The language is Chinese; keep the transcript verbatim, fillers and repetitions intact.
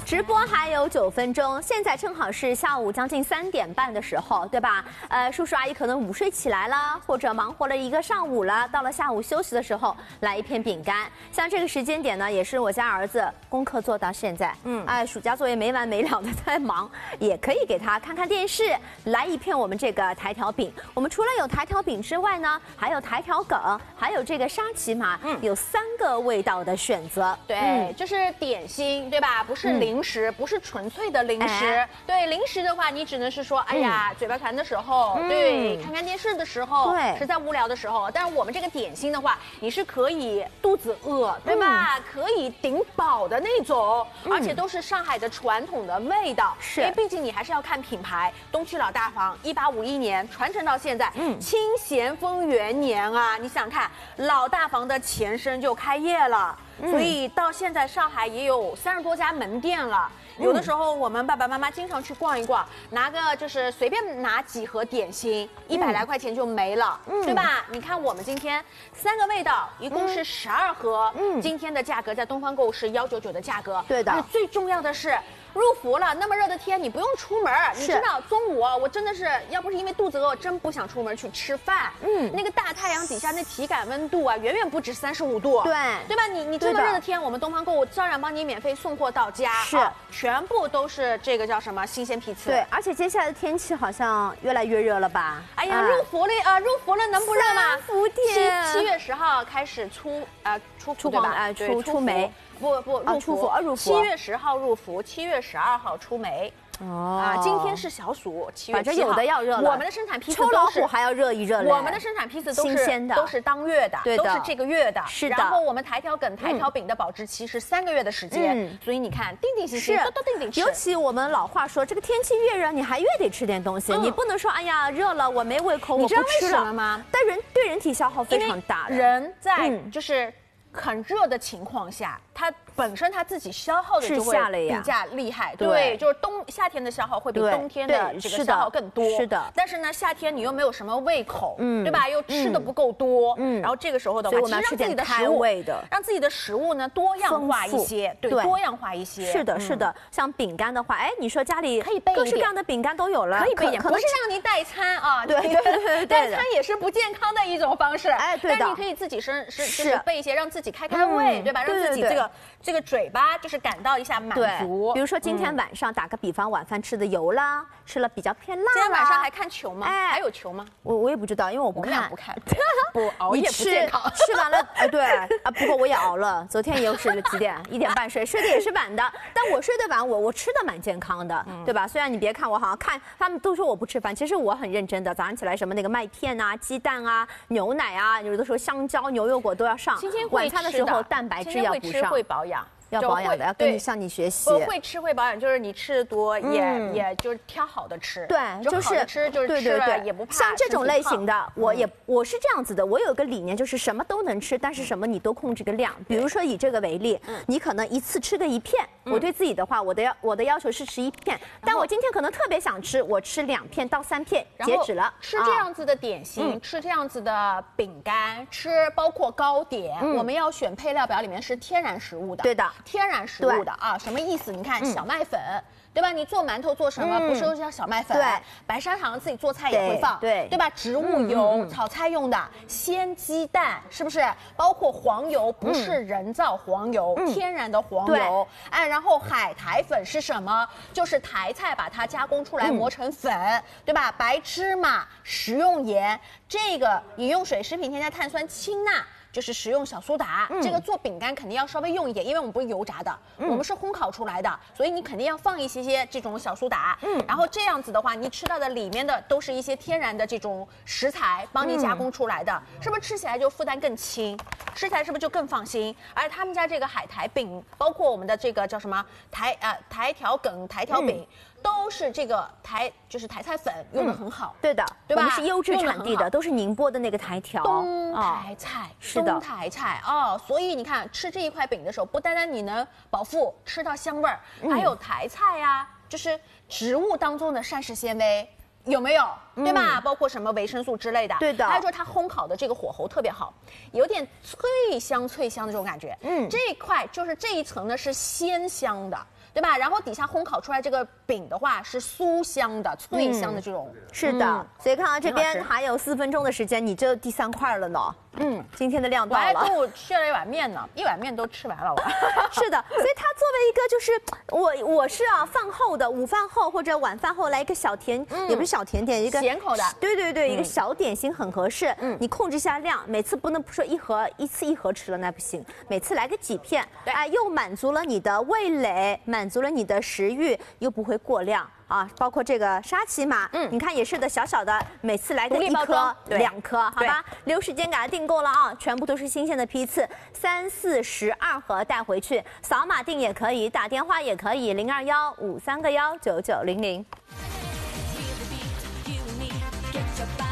直播还有九分钟，现在正好是下午将近三点半的时候，对吧？呃，叔叔阿姨可能午睡起来了，或者忙活了一个上午了，到了下午休息的时候，来一片饼干。像这个时间点呢，也是我家儿子功课做到现在，嗯，哎，暑假作业没完没了的在忙，也可以给他看看电视，来一片我们这个台条饼。我们除了有台条饼之外呢，还有台条梗，还有这个沙琪玛，嗯，有三个味道的选择。 对， 嗯、 就是点心，对吧？不是零食，嗯、不是纯粹的零食。哎、对，零食的话，你只能是说，哎呀，嗯、嘴巴馋的时候，嗯、对，看看电视的时候， 对， 实在无聊的时候。但是我们这个点心的话，你是可以肚子饿，对吧？嗯、可以顶饱的那种，嗯、而且都是上海的传统的味道。 是， 因为毕竟你还是要看品牌。东区老大房，一八五一年传承到现在，嗯，清咸丰元年啊，你想看老大房的前身就开业了。所以到现在上海也有三十多家门店了。有的时候我们爸爸妈妈经常去逛一逛，拿个就是随便拿几盒点心，一百来块钱就没了，嗯、对吧？你看我们今天三个味道，一共是十二盒，嗯，今天的价格在东方购物是幺九九的价格， 对的。 而且最重要的是。入伏了，那么热的天，你不用出门。你知道，中午我真的是要不是因为肚子饿，真不想出门去吃饭。嗯，那个大太阳底下，那体感温度啊，远远不止三十五度。 对， 对吧？你你这么热的天，我们东方购物照样帮你免费送货到家。 是、 啊，全部都是这个叫什么新鲜批次。 对，而且接下来的天气好像越来越热了吧？ 哎呀，入伏了啊，入伏了，能不热吗？ 伏天， 七七月十号开始出呃出出黄哎出出梅。 不不入伏啊，入伏， 七月十号入伏，七月十二号出梅。哦啊，今天是小暑，七月七号。 反正有的要热了。 我们的生产批次抽老虎还要热一热嘞。 我们的生产批次都是新鲜的， 都是当月的， 对的， 都是这个月的。 是的。 然后我们台条梗、台条饼的保质期是三个月的时间，嗯，所以你看，定定心心，都都定定吃。 尤其我们老话说，这个天气越热，你还越得吃点东西，你不能说哎呀热了我没胃口，我不吃了吗？ 但人对人体消耗非常大。 人在就是很热的情况下，它。本身它自己消耗的就会比较厉害，对，就是冬夏天的消耗会比冬天的这个消耗更多， 是的。 但是呢，夏天你又没有什么胃口，嗯，对吧？又吃的不够多，嗯，然后这个时候的话， 其实让自己的食物，让自己的食物呢多样化一些，对，多样化一些。 是的，是的。像饼干的话，哎，你说家里可以备各式各样的饼干都有了， 可以备一点，不是让你代餐啊， 对对对对， 代餐也是不健康的一种方式， 哎，对的。 但是你可以自己是是就是备一些，让自己开开胃，对吧？让自己这个这个嘴巴。就是感到一下满足， 比如说今天晚上打个比方，晚饭吃的油啦，吃了比较偏辣。 今天晚上还看球吗？哎，还有球吗？ 我我也不知道，因为我不看， 不看，不熬夜不健康。 吃完了，哎，对啊，不过我也熬了，昨天也有睡了几点，一点半睡，睡的也是晚的。但我睡得晚，我我吃的蛮健康的，对吧？虽然你别看我好像看他们都说我不吃饭，其实我很认真的。早上起来什么那个麦片啊、鸡蛋啊、牛奶啊，有的时候香蕉、牛油果都要上。 今天晚餐的时候蛋白质要补上， 会保养。 要保养的，要跟你向你学习。 我会吃会保养，就是你吃的多，也也就是挑好的吃。 对，就是吃就是吃了也不怕。 像这种类型的，我也我是这样子的，我有个理念，就是什么都能吃，但是什么你都控制个量。比如说以这个为例，你可能一次吃个一片，我对自己的话，我的要我的要求是吃一片，但我今天可能特别想吃，我吃两片到三片，截止了。 吃这样子的点心，吃这样子的饼干，吃包括糕点，我们要选配料表里面是天然食物的。 对的， 天然食物。的啊，什么意思？你看小麦粉，对吧？你做馒头做什么？不是都叫小麦粉？ 对， 白砂糖自己做菜也会放， 对对吧？植物油炒菜用的，鲜鸡蛋是不是？包括黄油，不是人造黄油，天然的黄油。哎，然后海苔粉是什么？就是台菜把它加工出来磨成粉，对吧？白芝麻、食用盐，这个饮用水、食品添加碳酸氢钠。就是食用小苏打，嗯、这个做饼干肯定要稍微用一点，因为我们不是油炸的，嗯、我们是烘烤出来的，所以你肯定要放一些些这种小苏打。嗯，然后这样子的话，你吃到的里面的都是一些天然的这种食材，帮你加工出来的，嗯、是不是吃起来就负担更轻？吃起来是不是就更放心？而他们家这个海苔饼，包括我们的这个叫什么台呃台条梗、台条饼。嗯都是这个台，就是台菜粉用的很好， 嗯、对的， 对吧？ 我们是优质产地的，都是宁波的那个台条， 东台菜，哦、 是的， 东台菜哦。所以你看，吃这一块饼的时候，不单单你能饱腹，吃到香味儿，嗯、还有台菜呀、啊，就是植物当中的膳食纤维。有没有？对吧？嗯、包括什么维生素之类的。 对的。 还有就是它烘烤的这个火候特别好，有点脆香脆香的这种感觉。嗯，这一块就是这一层呢是鲜香的。 对吧？然后底下烘烤出来这个饼的话是酥香的、脆香的这种。 嗯、是的、嗯，所以看到这边还有四分钟的时间，你这第三块了呢。嗯，今天的量到了。 我还中午吃了一碗面呢，一碗面都吃完了我。 是的，所以它作为一个就是我我是啊饭后的午饭后或者晚饭后来一个小甜，嗯、也不是小甜点，一个咸口的。 对对对，嗯、一个小点心很合适。嗯，你控制一下量，每次不能说一盒一次一盒吃了那不行，每次来个几片，哎、呃，又满足了你的味蕾，满足了你的食欲，又不会过量。啊，包括这个沙琪玛，嗯，你看也是的，小小的，每次来个一颗、两颗，好吧？留时间给它订购了啊，全部都是新鲜的批次，三四十二盒带回去，扫码订也可以，打电话也可以，零二幺五三个幺九九零零。